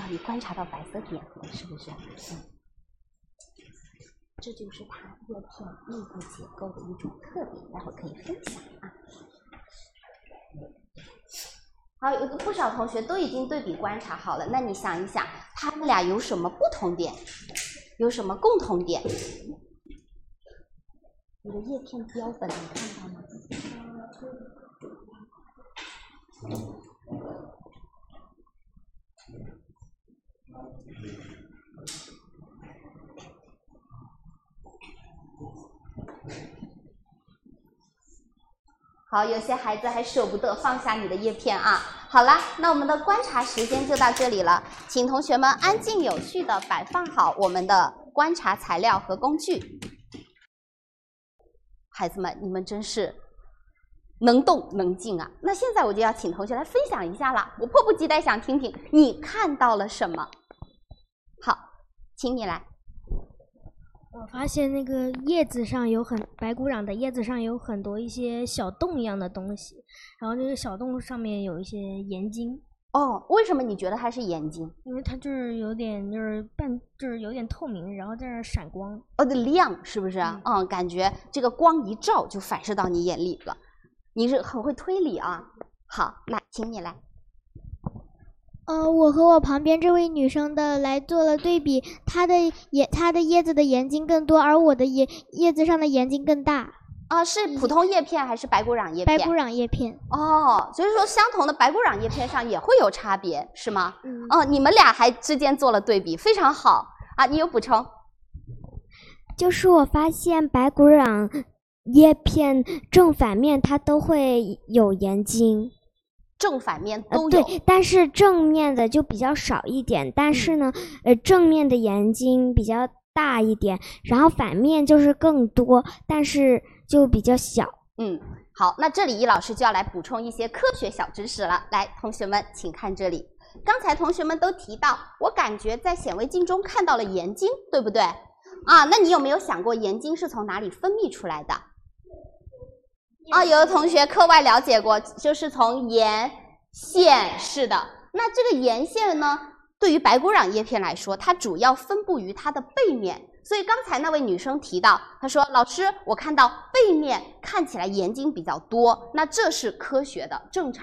你观察到白色点了，是不是？这就是它叶片内部结构的一种特点，待会儿可以分享啊。好，有不少同学都已经对比观察好了，那你想一想，他们俩有什么不同点？有什么共同点？你的叶片标本你看到吗？好，有些孩子还舍不得放下你的叶片啊。好了，那我们的观察时间就到这里了，请同学们安静有序地摆放好我们的观察材料和工具。孩子们，你们真是能动能静啊！那现在我就要请同学来分享一下了，我迫不及待想听听你看到了什么。好，请你来。 我发现那个叶子上白骨壤的叶子上有很多一些小洞一样的东西，然后这个小洞上面有一些盐晶。 哦，为什么你觉得它是盐晶？ 因为它就是有点就是有点透明，然后在那闪光。 哦，的亮是不是？感觉这个光一照就反射到你眼里了。你是很会推理啊。好，来，请你来。 我和我旁边这位女生的来做了对比，她的叶子的盐晶更多，而我的叶子上的盐晶更大。 是普通叶片还是白骨壤叶片？ 白骨壤叶片。 哦，所以说相同的白骨壤叶片上也会有差别，是吗？你们俩还之间做了对比，非常好啊！你有补充？ 就是我发现白骨壤叶片正反面它都会有盐晶。 正反面都有， 对，但是正面的就比较少一点，但是呢，正面的盐晶比较大一点，然后反面就是更多，但是就比较小。 好，那这里易老师就要来补充一些科学小知识了。来，同学们请看这里，刚才同学们都提到，我感觉在显微镜中看到了盐晶，对不对？那你有没有想过盐晶是从哪里分泌出来的？有的同学课外了解过，就是从盐腺，是的。那这个盐腺呢，对于白骨壤叶片来说，它主要分布于它的背面。所以刚才那位女生提到，她说：“老师，我看到背面看起来盐晶比较多，那这是科学的正常。”